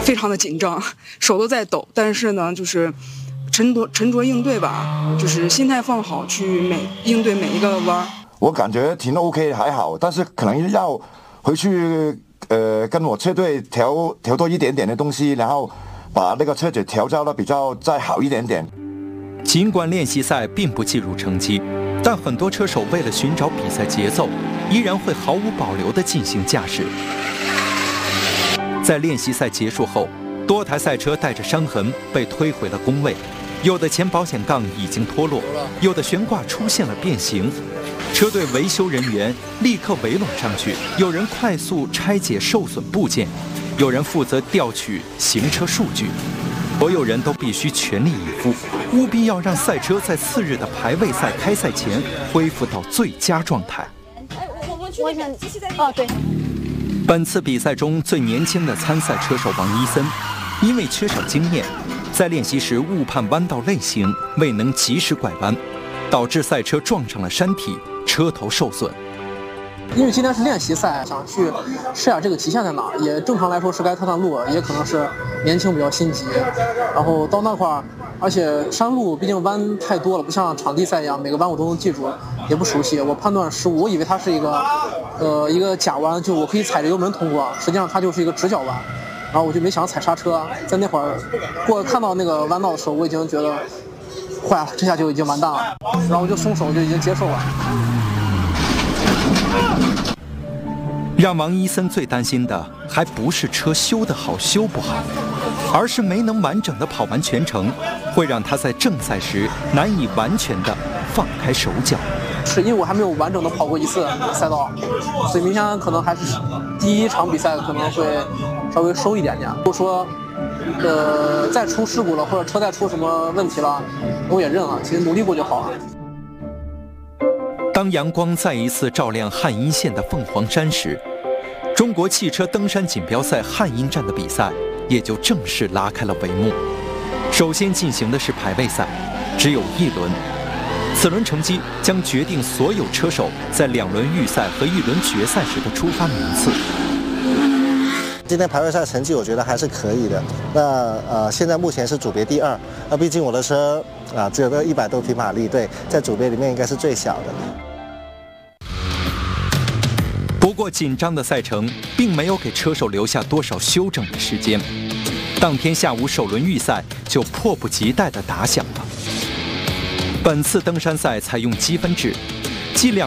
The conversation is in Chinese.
非常的紧张，手都在抖，但是呢，就是沉着应对吧，就是心态放好，去应对每一个弯。 我感觉挺 OK， 还好，但是可能要回去跟我车队调多一点点的东西，然后把那个车子调教的比较再好一点点。 尽管练习赛并不计入成绩，但很多车手为了寻找比赛节奏，依然会毫无保留地进行驾驶。在练习赛结束后，多台赛车带着伤痕被推回了工位，有的前保险杠已经脱落，有的悬挂出现了变形。车队维修人员立刻围拢上去，有人快速拆解受损部件，有人负责调取行车数据。所有人都必须全力以赴，务必要让赛车在次日的排位赛开赛前恢复到最佳状态。 我想哦，对。 本次比赛中最年轻的参赛车手王伊森，因为缺少经验，在练习时误判弯道类型，未能及时拐弯，导致赛车撞上了山体，车头受损。 因为今天是练习赛，想去试下这个极限在哪，也正常来说是该探探路，也可能是年轻比较心急，然后到那块儿，而且山路毕竟弯太多了，不像场地赛一样每个弯我都能记住，也不熟悉，我判断失误，我以为它是一个假弯，就我可以踩着油门通过，实际上它就是一个直角弯，然后我就没想踩刹车，在那会儿看到那个弯道的时候，我已经觉得坏了，这下就已经完蛋了，然后我就松手，就已经接受了。 让王伊森最担心的还不是车修得好修不好，而是没能完整的跑完全程，会让他在正赛时难以完全的放开手脚。 是因为我还没有完整的跑过一次赛道，所以明天可能还是第一场比赛可能会稍微收一点点。如果说再出事故了，或者车再出什么问题了，我也认了，其实努力过就好了。 当阳光再一次照亮汉阴县的凤凰山时，中国汽车登山锦标赛汉阴站的比赛也就正式拉开了帷幕。首先进行的是排位赛，只有1轮，此轮成绩将决定所有车手在2轮预赛和1轮决赛时的出发名次。 今天排位赛成绩我觉得还是可以的。那现在目前是组别第2，那毕竟我的车只有个100多匹马力，对，在组别里面应该是最小的。 不过紧张的赛程并没有给车手留下多少休整的时间，当天下午首轮预赛就迫不及待地打响了。本次登山赛采用积分制，即2